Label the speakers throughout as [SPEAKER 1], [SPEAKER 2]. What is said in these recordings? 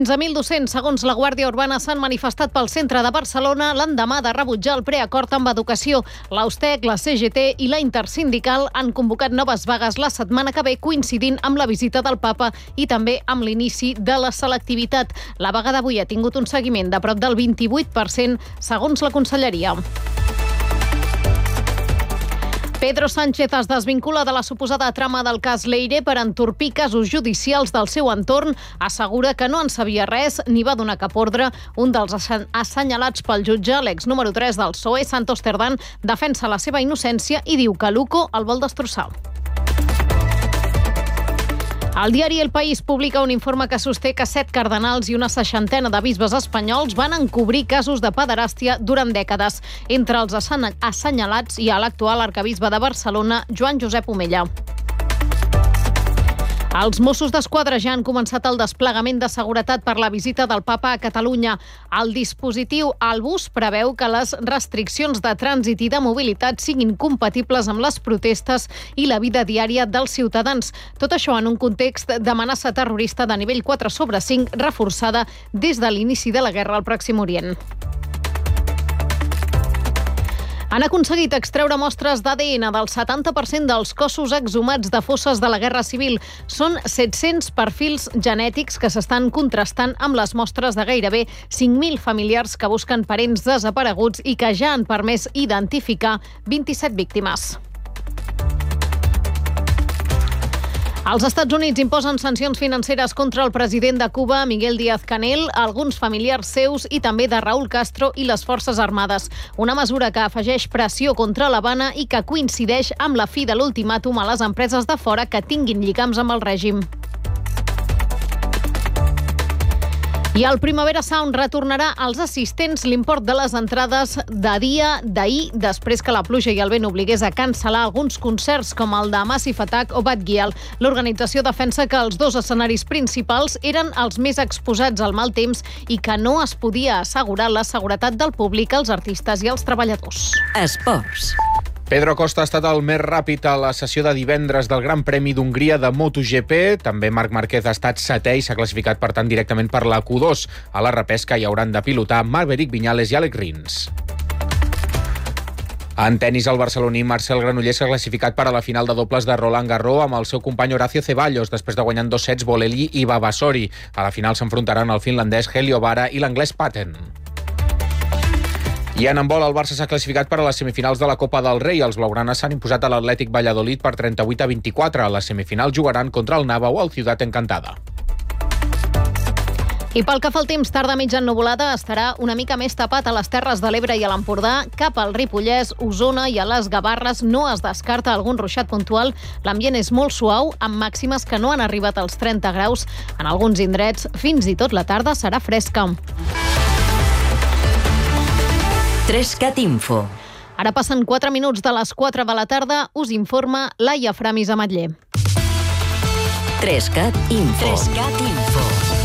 [SPEAKER 1] 15.200, segons la Guàrdia Urbana, s'han manifestat pel centre de Barcelona l'endemà de rebutjar el preacord amb educació. L'Austec, la CGT i la Intersindical han convocat noves vagues la setmana que ve, coincidint amb la visita del papa i també amb l'inici de la selectivitat. La vaga d'avui ha tingut un seguiment de prop del 28%, segons la Conselleria. Pedro Sánchez es desvincula de la suposada trama del cas Leire per entorpir casos judicials del seu entorn. Assegura que no en sabia res ni va donar cap ordre. Un dels assenyalats pel jutge, l'ex número 3 del PSOE, Santos Cerdán, defensa la seva innocència i diu que Luco el vol destrossar. El diari El País publica un informe que sosté que 7 cardenals i una 60ena de bisbes espanyols van encobrir casos de pederàstia durant dècades. Entre els assenyalats hi ha l'actual arquebisbe de Barcelona, Joan Josep Omella. Els Mossos d'Esquadra ja han començat el desplegament de seguretat per la visita del papa a Catalunya. El dispositiu Albus preveu que les restriccions de trànsit i de mobilitat siguin compatibles amb les protestes i la vida diària dels ciutadans. Tot això en un context d'amenaça terrorista de nivell 4/5 reforçada des de l'inici de la guerra al Pròxim Orient. Han aconseguit extreure mostres d'ADN del 70% dels cossos exhumats de fosses de la Guerra Civil. Són 700 perfils genètics que s'estan contrastant amb les mostres de gairebé 5.000 familiars que busquen parents desapareguts i que ja han permès identificar 27 víctimes. Els Estats Units imposen sancions financeres contra el president de Cuba, Miguel Díaz-Canel, alguns familiars seus i també de Raúl Castro i les Forces Armades. Una mesura que afegeix pressió contra l'Havana i que coincideix amb la fi de l'ultimàtum a les empreses de fora que tinguin lligams amb el règim. I el Primavera Sound retornarà als assistents l'import de les entrades de dia d'ahir, després que la pluja i el vent obligués a cancel·lar alguns concerts com el de Massive Attack o Bad Gyal. L'organització defensa que els dos escenaris principals eren els més exposats al mal temps i que no es podia assegurar la seguretat del públic, els artistes i els treballadors.
[SPEAKER 2] Esports.
[SPEAKER 3] Pedro Acosta ha estat el més ràpid a la sessió de divendres del Gran Premi d'Hongria de MotoGP. També Marc Márquez ha estat setè i s'ha classificat, per tant, directament per la Q2. A la repesca hi hauran de pilotar Maverick Viñales i Alex Rins. En tenis, el barceloní Marcel Granollers s'ha classificat per a la final de dobles de Roland Garros amb el seu company Horacio Ceballos, després de guanyar en 2 sets Bolelli i Vavasori. A la final s'enfrontaran el finlandès Helio Vara i l'anglès Patten. I en handbol, el Barça s'ha classificat per a les semifinals de la Copa del Rei. Els blaugranes s'han imposat a l'Atlètic Valladolid per 38-24. A la semifinal jugaran contra el Nava o el Ciutat Encantada.
[SPEAKER 1] I pel que fa al temps, tarda mitja ennuvolada estarà una mica més tapat a les Terres de l'Ebre i a l'Empordà. Cap al Ripollès, Osona i a les Gavarres no es descarta algun ruixat puntual. L'ambient és molt suau, amb màximes que no han arribat als 30 graus. En alguns indrets, fins i tot la tarda serà fresca.
[SPEAKER 2] 3CAT Info.
[SPEAKER 1] Ara passen 4 minuts de les 4 de la tarda. Us informa Laia Framis Ametller.
[SPEAKER 2] 3CAT Info. 3CAT Info.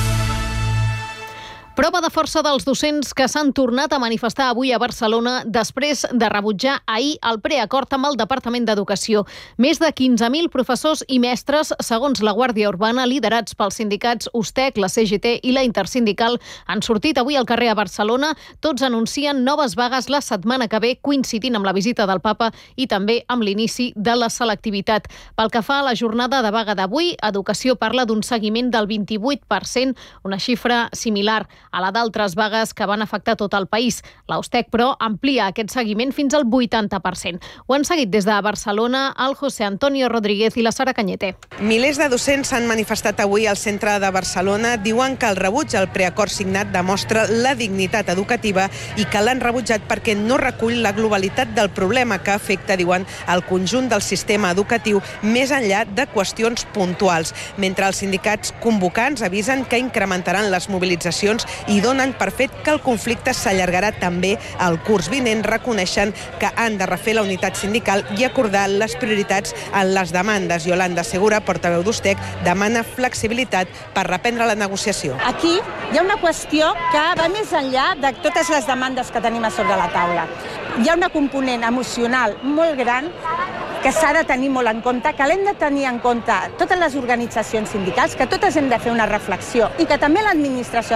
[SPEAKER 1] Prova de força dels docents que s'han tornat a manifestar avui a Barcelona després de rebutjar ahir el preacord amb el Departament d'Educació. Més de 15.000 professors i mestres, segons la Guàrdia Urbana, liderats pels sindicats Ustec, la CGT i la Intersindical, han sortit avui al carrer a Barcelona. Tots anuncien noves vagues la setmana que ve, coincidint amb la visita del papa i també amb l'inici de la selectivitat. Pel que fa a la jornada de vaga d'avui, Educació parla d'un seguiment del 28%, una xifra similar a la d'altres vagues que van afectar tot el país. L'Austec, però, amplia aquest seguiment fins al 80%. Ho han seguit des de Barcelona el José Antonio Rodríguez i la Sara Cañete.
[SPEAKER 4] Milers de docents s'han manifestat avui al centre de Barcelona. Diuen que el rebuig al preacord signat demostra la dignitat educativa i que l'han rebutjat perquè no recull la globalitat del problema que afecta, diuen, el conjunt del sistema educatiu més enllà de qüestions puntuals. Mentre els sindicats convocants avisen que incrementaran les mobilitzacions i donen per fet que el conflicte s'allargarà també al curs vinent, reconeixen que han de refer la unitat sindical i acordar les prioritats en les demandes. Yolanda Segura, portaveu d'Ustec, demana flexibilitat per reprendre la negociació.
[SPEAKER 5] Aquí hi ha una qüestió que va més enllà de totes les demandes que tenim a sobre la taula. Hi ha una component emocional molt gran que s'ha de tenir molt en compte, que l'hem de tenir en compte totes les organitzacions sindicals, que totes hem de fer una reflexió i que també l'administració